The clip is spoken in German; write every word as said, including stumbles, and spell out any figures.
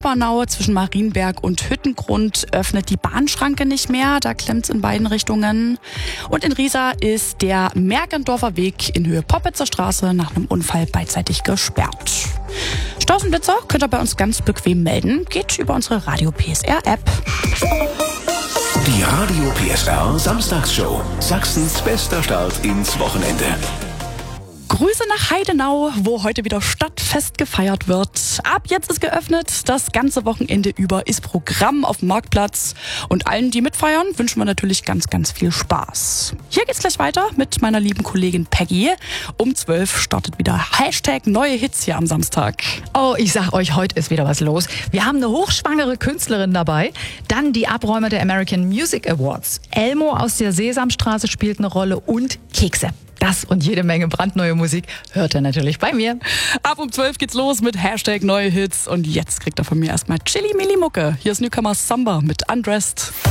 Obernau zwischen Marienberg und Hüttengrund öffnet die Bahnschranke nicht mehr. Da klemmt's in beiden Richtungen. Und in Riesa ist der Merkendorfer Weg in Höhe Poppitzer Straße nach einem Unfall beidseitig gesperrt. Staus und Blitzer könnt ihr bei uns ganz bequem melden. Geht über unsere Radio P S R-App. Die Radio P S R Samstagsshow. Sachsens bester Start ins Wochenende. Grüße nach Heidenau, wo heute wieder Stadtfest gefeiert wird. Ab jetzt ist geöffnet. Das ganze Wochenende über ist Programm auf dem Marktplatz. Und allen, die mitfeiern, wünschen wir natürlich ganz, ganz viel Spaß. Hier geht's gleich weiter mit meiner lieben Kollegin Peggy. Um zwölf startet wieder Hashtag neue Hits hier am Samstag. Oh, ich sag euch, heute ist wieder was los. Wir haben eine hochschwangere Künstlerin dabei. Dann die Abräumer der American Music Awards. Elmo aus der Sesamstraße spielt eine Rolle und Kekse. Das und jede Menge brandneue Musik hört ihr natürlich bei mir. Ab um zwölf geht's los mit Hashtag neue Hits. Und jetzt kriegt er von mir erstmal Chili Milli Mucke. Hier ist Newcomer Samba mit Undressed.